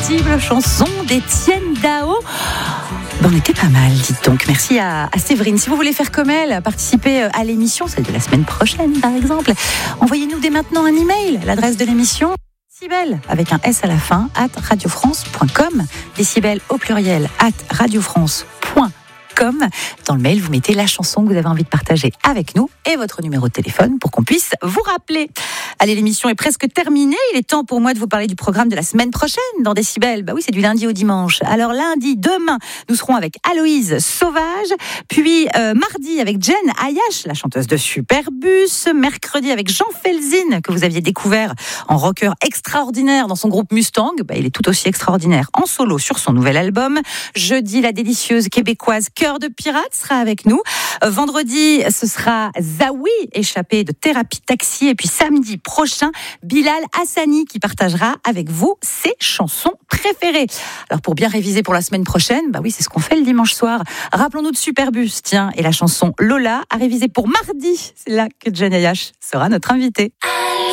Impossible, chanson d'Étienne Dao. On était pas mal, dites donc. Merci à Séverine. Si vous voulez faire comme elle, participer à l'émission, celle de la semaine prochaine par exemple, envoyez-nous dès maintenant un email. L'adresse de l'émission, Décibel, avec un S à la fin, @radiofrance.com. Décibel au pluriel, @radiofrance.com. Dans le mail, vous mettez la chanson que vous avez envie de partager avec nous et votre numéro de téléphone pour qu'on puisse vous rappeler. Allez, l'émission est presque terminée. Il est temps pour moi de vous parler du programme de la semaine prochaine dans Décibel. Bah oui, c'est du lundi au dimanche. Alors lundi, demain, nous serons avec Aloïse Sauvage. Puis mardi avec Jen Ayash, la chanteuse de Superbus. Mercredi avec Jean Felzin, que vous aviez découvert en rocker extraordinaire dans son groupe Mustang. Bah, il est tout aussi extraordinaire en solo sur son nouvel album. Jeudi, la délicieuse québécoise Cœur de Pirate sera avec nous. Vendredi, ce sera Zawi, échappé de Thérapie Taxi. Et puis samedi prochain, Bilal Hassani qui partagera avec vous ses chansons préférées. Alors pour bien réviser pour la semaine prochaine, bah oui, c'est ce qu'on fait le dimanche soir. Rappelons-nous de Superbus, tiens, et la chanson Lola à réviser pour mardi. C'est là que Jen Ayash sera notre invitée.